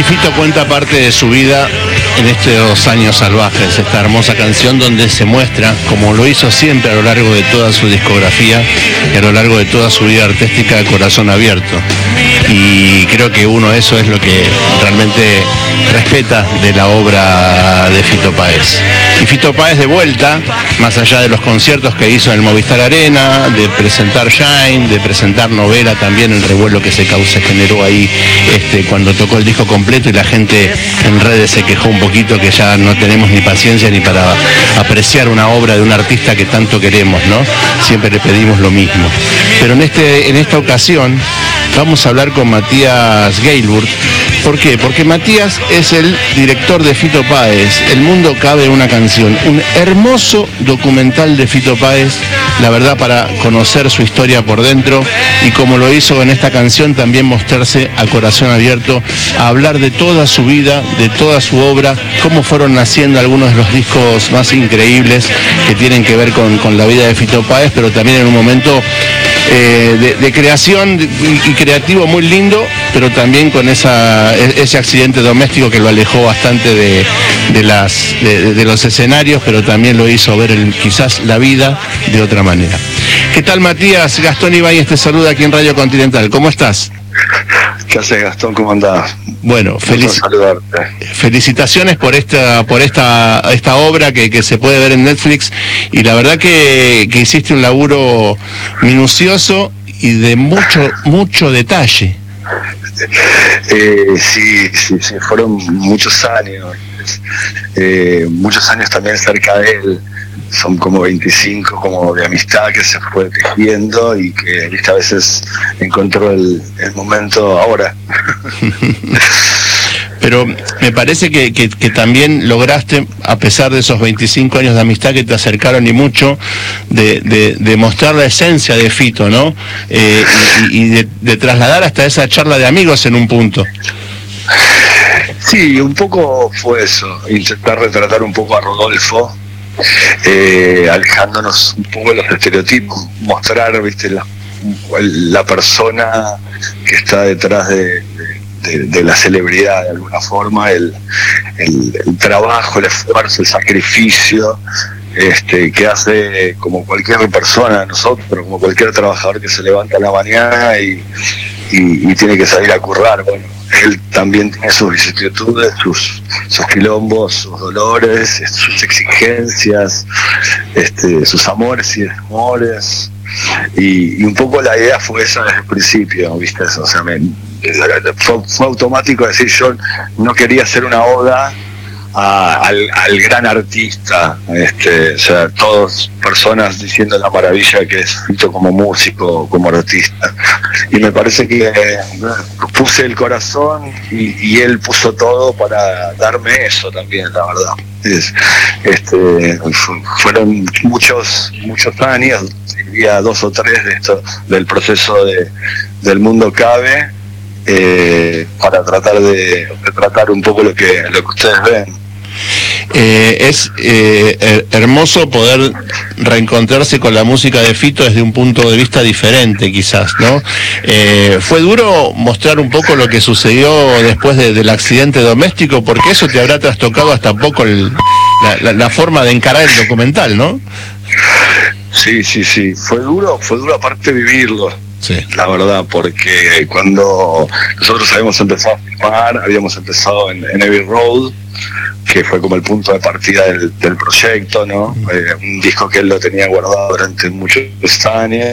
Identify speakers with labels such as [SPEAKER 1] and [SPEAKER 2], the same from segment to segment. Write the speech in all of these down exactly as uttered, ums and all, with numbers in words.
[SPEAKER 1] Fito cuenta parte de su vida en estos años salvajes, esta hermosa canción donde se muestra, como lo hizo siempre a lo largo de toda su discografía y a lo largo de toda su vida artística, corazón abierto. Y creo que uno eso es lo que realmente respeta de la obra de Fito Páez. Y Fito Páez de vuelta, más allá de los conciertos que hizo en el Movistar Arena, de presentar Shine, de presentar Novela también, el revuelo que se causó, generó ahí este, cuando tocó el disco completo y la gente en redes se quejó un poquito que ya no tenemos ni paciencia ni para apreciar una obra de un artista que tanto queremos, ¿no? Siempre le pedimos lo mismo. Pero en, este, en esta ocasión vamos a hablar con Matías Geilburg. ¿Por qué? Porque Matías es el director de Fito Páez, El mundo cabe en una canción, un hermoso documental de Fito Páez, la verdad, para conocer su historia por dentro y como lo hizo en esta canción, también mostrarse a corazón abierto, a hablar de toda su vida, de toda su obra, cómo fueron naciendo algunos de los discos más increíbles que tienen que ver con, con la vida de Fito Páez, pero también en un momento eh, de, de creación y, y creativo muy lindo, pero también con esa, ese accidente doméstico que lo alejó bastante de, de, las, de, de los escenarios, pero también lo hizo ver el, quizás la vida de otra manera. ¿Qué tal, Matías? Gastón Ibáñez te saluda aquí en Radio Continental. ¿Cómo estás?
[SPEAKER 2] ¿Qué haces, Gastón? ¿Cómo andás?
[SPEAKER 1] Bueno, felic felicitaciones por esta por esta esta obra que, que se puede ver en Netflix y la verdad que, que hiciste un laburo minucioso y de mucho mucho detalle.
[SPEAKER 2] Eh, sí, sí, sí, fueron muchos años, eh, muchos años también cerca de él. Son como veinticinco como de amistad que se fue tejiendo y que ¿viste? A veces encontró el, el momento ahora.
[SPEAKER 1] Pero me parece que, que, que también lograste, a pesar de esos veinticinco años de amistad que te acercaron y mucho, de, de, de mostrar la esencia de Fito, ¿no? Eh, y y de, de trasladar hasta esa charla de amigos en un punto.
[SPEAKER 2] Sí, un poco fue eso, intentar retratar un poco a Rodolfo, eh, alejándonos un poco de los estereotipos, mostrar, viste, la, la persona que está detrás de, de, de, de la celebridad de alguna forma, el, el, el trabajo, el esfuerzo, el sacrificio, este, que hace como cualquier persona, nosotros, como cualquier trabajador que se levanta a la mañana y, y, y tiene que salir a currar. Bueno, él también tiene sus vicisitudes, sus, sus quilombos, sus dolores, sus exigencias, este, sus amores y desamores. Y, y un poco la idea fue esa desde el principio, ¿viste? O sea, me, fue, fue automático decir, yo no quería hacer una oda a, al, al gran artista, este, o sea, todas personas diciendo la maravilla que es Fito como músico, como artista, y me parece que puse el corazón y, y él puso todo para darme eso también, la verdad. Es, este, fueron muchos muchos años, diría dos o tres de esto, del proceso de, del mundo cabe, eh, para tratar de retratar un poco lo que lo que ustedes ven.
[SPEAKER 1] Eh, es eh, hermoso poder reencontrarse con la música de Fito desde un punto de vista diferente, quizás, ¿no? Eh, ¿Fue duro mostrar un poco lo que sucedió después de, del accidente doméstico? Porque eso te habrá trastocado hasta poco el, la, la, la forma de encarar el documental, ¿no?
[SPEAKER 2] Sí, sí, sí. Fue duro, fue duro aparte vivirlo. Sí. La verdad, porque cuando nosotros habíamos empezado a filmar, habíamos empezado en, en Abbey Road, que fue como el punto de partida del, del proyecto, ¿no? Eh, un disco que él lo tenía guardado durante muchos años.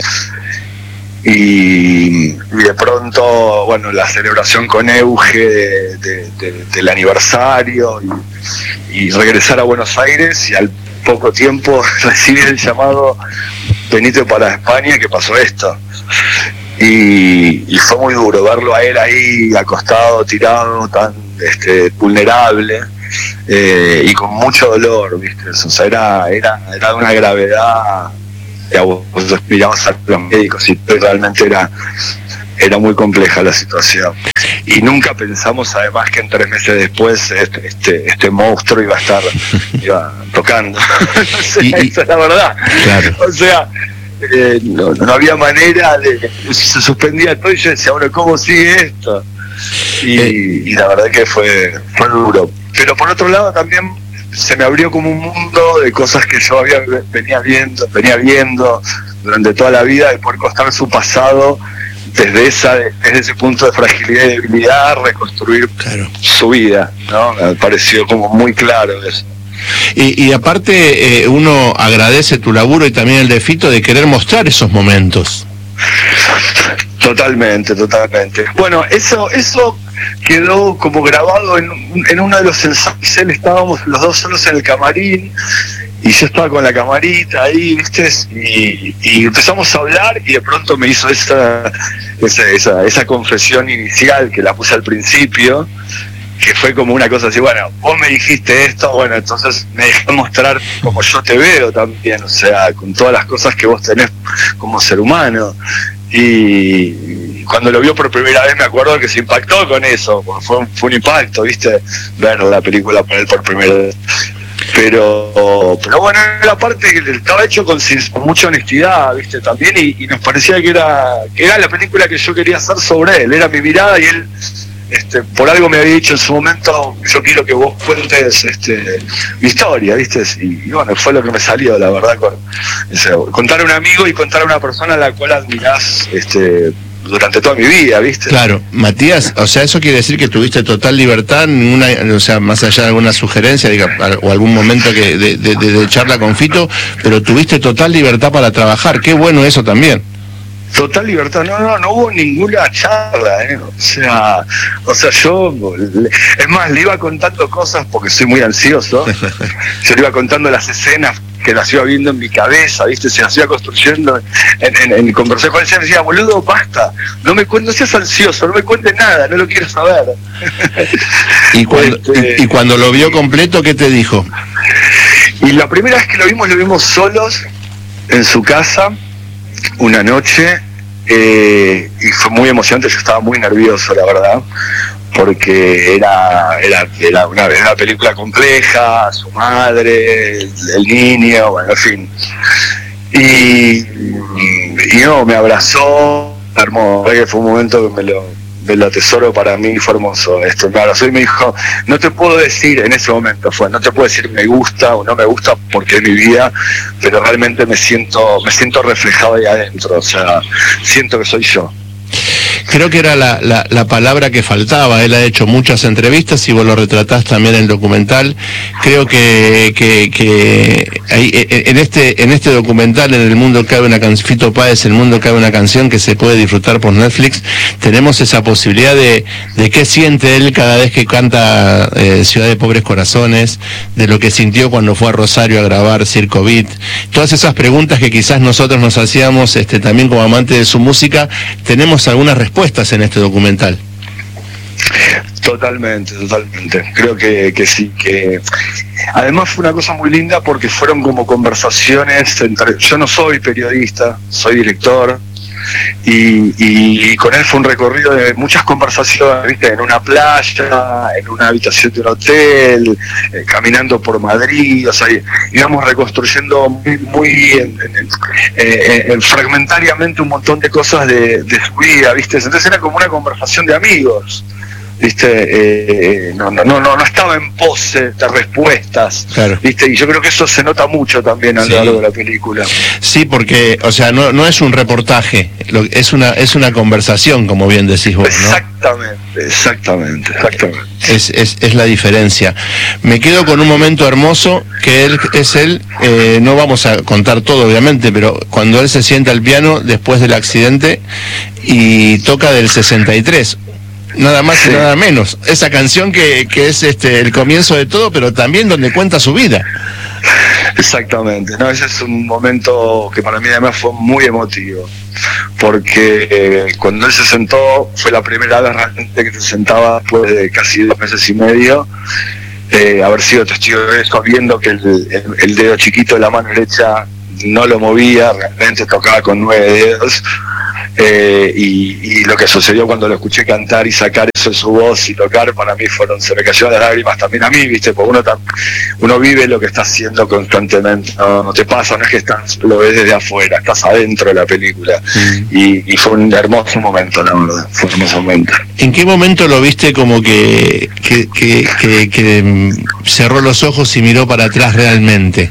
[SPEAKER 2] Y, y de pronto, bueno, la celebración con Euge de, de, de, del aniversario y, y regresar a Buenos Aires y al poco tiempo recibir el llamado venite para España, que pasó esto. Y, y fue muy duro verlo a él ahí acostado, tirado, tan este, vulnerable, eh, y con mucho dolor, ¿viste? O sea, era, era, era de una gravedad que vos mirabas a los médicos y realmente era, era muy compleja la situación. Y nunca pensamos además que en tres meses después este, este, este monstruo iba a estar iba tocando. O sea, y, esa es la verdad. Claro. O sea, eh, no, no había manera de... Se suspendía todo y yo decía, bueno, ¿cómo sigue esto? y, eh. y la verdad que fue, fue duro. Pero por otro lado también se me abrió como un mundo de cosas que yo había venía viendo, venía viendo durante toda la vida, de poder contar su pasado desde esa desde ese punto de fragilidad y debilidad, reconstruir claro. su vida, ¿no? Me pareció como muy claro eso.
[SPEAKER 1] Y, y aparte eh, uno agradece tu laburo y también el de Fito de querer mostrar esos momentos.
[SPEAKER 2] Totalmente, totalmente. Bueno, eso eso quedó como grabado en, en uno de los ensayos. Él estábamos los dos solos en el camarín y yo estaba con la camarita ahí, ¿viste? Y, y empezamos a hablar y de pronto me hizo esa, esa, esa, esa confesión inicial que la puse al principio, que fue como una cosa así, bueno, vos me dijiste esto, bueno, entonces me dejé mostrar como yo te veo también, o sea, con todas las cosas que vos tenés como ser humano. Y cuando lo vio por primera vez me acuerdo que se impactó con eso, fue un, fue un impacto, ¿viste? Ver la película por él por primera vez. Pero pero bueno, la parte que estaba hecho con, con mucha honestidad, ¿viste? También, y, y nos parecía que era que era la película que yo quería hacer sobre él, era mi mirada y él... Este, por algo me había dicho en su momento, yo quiero que vos cuentes este, mi historia, ¿viste? Y, y bueno, fue lo que me salió, la verdad, con, ese, contar a un amigo y contar a una persona a la cual admirás este, durante toda mi vida, ¿viste?
[SPEAKER 1] Claro, Matías, o sea, eso quiere decir que tuviste total libertad, ninguna, o sea, más allá de alguna sugerencia diga, o algún momento que de, de, de, de charla con Fito, pero tuviste total libertad para trabajar, qué bueno eso también.
[SPEAKER 2] Total libertad, no, no, no hubo ninguna charla, ¿eh? O sea, o sea, yo, es más, le iba contando cosas porque soy muy ansioso, yo le iba contando las escenas que las iba viendo en mi cabeza, ¿viste? Se las iba construyendo en, en, en conversación con él, me decía, boludo, basta, no me cuentes, no seas ansioso, no me cuentes nada, no lo quiero saber.
[SPEAKER 1] ¿Y cuando, este, y, y cuando lo vio completo, qué te dijo?
[SPEAKER 2] Y la primera vez que lo vimos, lo vimos solos, en su casa, una noche, eh, y fue muy emocionante, yo estaba muy nervioso, la verdad, porque era era, era una, una película compleja, su madre, el, el niño, bueno, en fin. Y, y no, me abrazó, hermoso, fue un momento que me lo, me lo atesoro para mí, fue hermoso. Esto, me abrazó y me dijo, no te puedo decir, en ese momento fue, no te puedo decir me gusta o no me gusta porque es mi vida, pero realmente me siento, me siento reflejado ahí adentro, o sea, siento que soy yo.
[SPEAKER 1] Creo que era la, la, la palabra que faltaba. Él ha hecho muchas entrevistas y vos lo retratás también en el documental. Creo que, que, que ahí, en este en este documental, en El Mundo Cabe una canción, Fito Páez, El Mundo Cabe una canción, que se puede disfrutar por Netflix, tenemos esa posibilidad de, de qué siente él cada vez que canta eh, Ciudad de Pobres Corazones, de lo que sintió cuando fue a Rosario a grabar Circo Beat. Todas esas preguntas que quizás nosotros nos hacíamos este, también como amantes de su música, tenemos algunas respuestas en este documental.
[SPEAKER 2] Totalmente, totalmente. Creo que, que sí, que además fue una cosa muy linda porque fueron como conversaciones entre... Yo no soy periodista, soy director, y, y, y con él fue un recorrido de muchas conversaciones, ¿viste? En una playa, en una habitación de un hotel, eh, caminando por Madrid, o sea, íbamos reconstruyendo muy, muy en, en, en, eh, en, fragmentariamente un montón de cosas de, de su vida, ¿viste? Entonces era como una conversación de amigos, ¿viste? Eh, no, no, no, no estaba en pose de respuestas, claro. ¿Viste? Y yo creo que eso se nota mucho también a lo largo de la película.
[SPEAKER 1] Sí, porque, o sea, no, no es un reportaje, es una es una conversación, como bien decís vos, ¿no?
[SPEAKER 2] Exactamente, exactamente, exactamente.
[SPEAKER 1] Es, es, es la diferencia. Me quedo con un momento hermoso, que él es él, eh, no vamos a contar todo, obviamente, pero cuando él se sienta al piano después del accidente y toca del sesenta y tres, nada más sí. Y nada menos. Esa canción que, que es este el comienzo de todo, pero también donde cuenta su vida.
[SPEAKER 2] Exactamente, no, ese es un momento que para mí además fue muy emotivo, porque eh, cuando él se sentó, fue la primera vez realmente que se sentaba después de casi dos meses y medio, eh, haber sido testigo de eso, viendo que el, el, el dedo chiquito de la mano derecha no lo movía, realmente tocaba con nueve dedos. Eh, y, y lo que sucedió cuando lo escuché cantar y sacar eso de su voz y tocar, para mí fueron, se me cayeron las lágrimas también a mí, viste, porque uno tam, uno vive lo que está haciendo constantemente, no, no te pasa, no es que estás, lo ves desde afuera, estás adentro de la película. Mm. y, y fue un hermoso momento, la verdad, fue un hermoso momento.
[SPEAKER 1] ¿En qué momento lo viste como que, que, que, que, que cerró los ojos y miró para atrás realmente?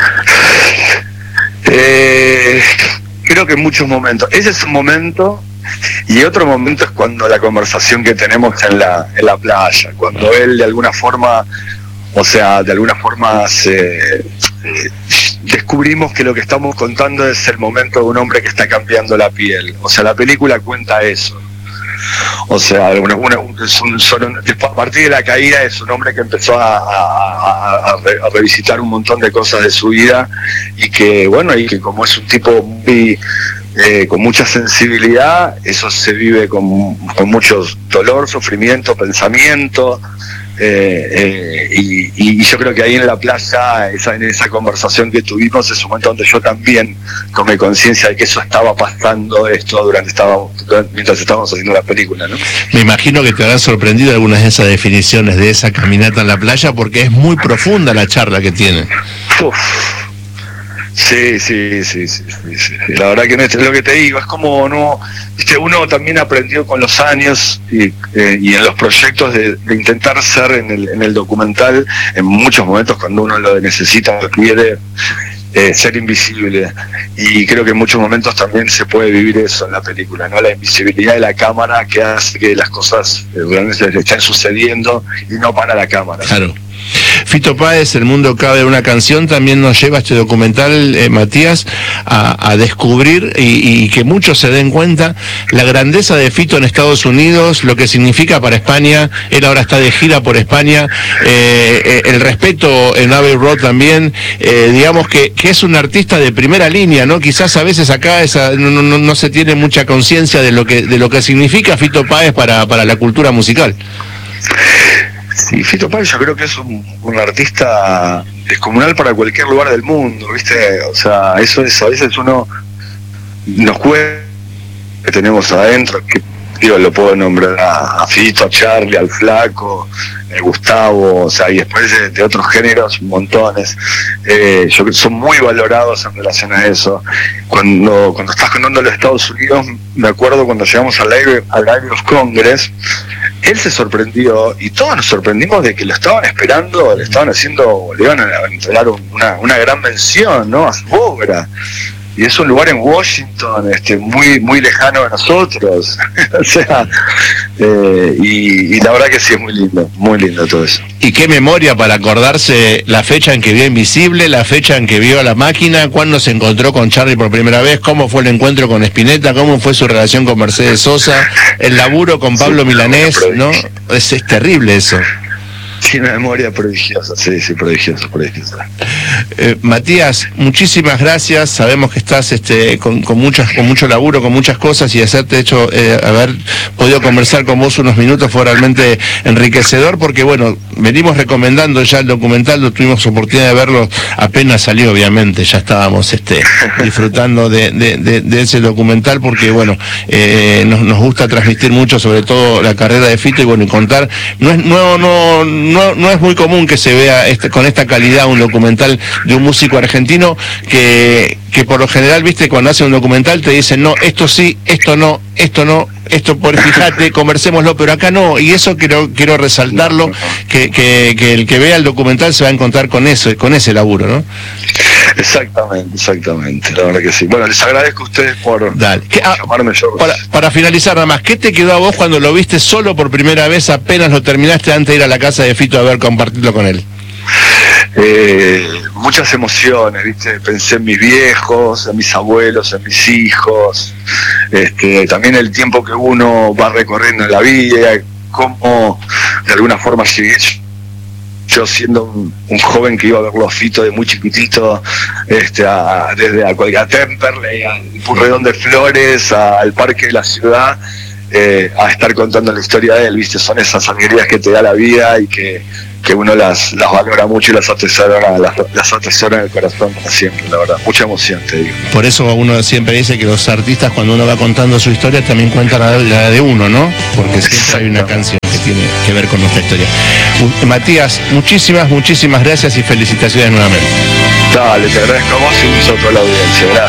[SPEAKER 2] Eh... Creo que en muchos momentos. Ese es un momento, y otro momento es cuando la conversación que tenemos en la, en la playa, cuando él de alguna forma, o sea, de alguna forma se, eh, descubrimos que lo que estamos contando es el momento de un hombre que está cambiando la piel. O sea, la película cuenta eso. O sea, una, una, son, son, después, a partir de la caída es un hombre que empezó a, a, a, a revisitar un montón de cosas de su vida y que, bueno, y que como es un tipo muy, eh, con mucha sensibilidad, eso se vive con, con mucho dolor, sufrimiento, pensamiento. Eh, eh, y, y yo creo que ahí en la playa, esa, en esa conversación que tuvimos, es un momento donde yo también tomé conciencia de que eso estaba pasando esto durante estaba, mientras estábamos haciendo la película, ¿no?
[SPEAKER 1] Me imagino que te habrán sorprendido algunas de esas definiciones de esa caminata en la playa, porque es muy profunda la charla que tiene.
[SPEAKER 2] Uf. Sí, sí, sí, sí, sí, sí. La verdad que no es lo que te digo, es como no, viste, uno también aprendió con los años y, eh, y en los proyectos de, de intentar ser en el, en el documental, en muchos momentos cuando uno lo necesita, lo quiere, eh, ser invisible. Y creo que en muchos momentos también se puede vivir eso en la película, ¿no? La invisibilidad de la cámara que hace que las cosas eh, realmente estén sucediendo y no para la cámara.
[SPEAKER 1] Claro. Fito Páez, El mundo cabe en una canción, también nos lleva este documental, eh, Matías, a, a descubrir y, y que muchos se den cuenta la grandeza de Fito en Estados Unidos, lo que significa para España. Él ahora está de gira por España, eh, eh, el respeto en Abbey Road también, eh, digamos que, que es un artista de primera línea, ¿no? Quizás a veces acá esa, no, no, no se tiene mucha conciencia de lo que de lo que significa Fito Páez para, para la cultura musical.
[SPEAKER 2] Sí, Fito Páez yo creo que es un, un artista descomunal para cualquier lugar del mundo, ¿viste? O sea, eso es, a veces uno nos cuenta que tenemos adentro, que digo, lo puedo nombrar a, a Fito, a Charlie, al Flaco, a Gustavo, o sea, y después de, de otros géneros, montones. Eh, yo creo que son muy valorados en relación a eso. Cuando cuando estás contando los Estados Unidos, me acuerdo cuando llegamos al Library, al Library of Congress, él se sorprendió y todos nos sorprendimos de que lo estaban esperando, le estaban haciendo, le iban a entregar una, una gran mención, ¿no?, a su obra. Y es un lugar en Washington, este, muy muy lejano de nosotros. O sea, eh, y, y la verdad que sí es muy lindo, muy lindo todo eso.
[SPEAKER 1] Y qué memoria para acordarse la fecha en que vio Invisible, la fecha en que vio a La Máquina, cuándo se encontró con Charlie por primera vez, cómo fue el encuentro con Spinetta, cómo fue su relación con Mercedes Sosa, el laburo con Pablo sí, Milanés, ¿no? Es, es terrible eso.
[SPEAKER 2] Tiene una memoria prodigiosa, sí, sí, prodigiosa, prodigiosa.
[SPEAKER 1] Eh, Matías, muchísimas gracias. Sabemos que estás este, con, con muchas, con mucho laburo, con muchas cosas, y hacerte hecho, eh, haber podido conversar con vos unos minutos fue realmente enriquecedor, porque bueno, venimos recomendando ya el documental, lo tuvimos oportunidad de verlo apenas salió, obviamente, ya estábamos este, disfrutando de, de, de, de ese documental, porque bueno, eh, nos, nos gusta transmitir mucho, sobre todo la carrera de Fito, y bueno, y contar, no es, no, no, no, no es muy común que se vea este, con esta calidad un documental de un músico argentino que, que por lo general, viste, cuando hace un documental te dicen, no, esto sí, esto no, esto no, esto por fíjate, conversémoslo, pero acá no, y eso quiero quiero resaltarlo, que, que, que el que vea el documental se va a encontrar con eso, con ese laburo, ¿no?
[SPEAKER 2] Exactamente, exactamente, la verdad que sí. Bueno, les agradezco a ustedes por,
[SPEAKER 1] Dale.
[SPEAKER 2] por
[SPEAKER 1] ah,
[SPEAKER 2] llamarme yo.
[SPEAKER 1] Para, para finalizar nada más, ¿qué te quedó a vos cuando lo viste solo por primera vez, apenas lo terminaste antes de ir a la casa de Fito a ver, compartirlo con él?
[SPEAKER 2] Eh, muchas emociones, ¿viste? Pensé en mis viejos, en mis abuelos, en mis hijos, este, también el tiempo que uno va recorriendo en la vida, cómo de alguna forma llegué yo siendo un, un joven que iba a verlo a Fito de muy chiquitito, este, a, desde a, a Temperley, al Purredón de Flores, a, al Parque de la Ciudad. eh, a estar contando la historia de él, ¿viste? Son esas alegrías que te da la vida y que, que uno las, las valora mucho y las atesora, las, las atesora en el corazón para siempre, la verdad. Mucha emoción, te digo.
[SPEAKER 1] Por eso uno siempre dice que los artistas, cuando uno va contando su historia, también cuentan la, la de uno, ¿no? Porque siempre hay una canción que tiene que ver con nuestra historia. Matías, muchísimas, muchísimas gracias y felicitaciones nuevamente.
[SPEAKER 2] Dale, te agradezco a vos y un beso a toda la audiencia. Gracias.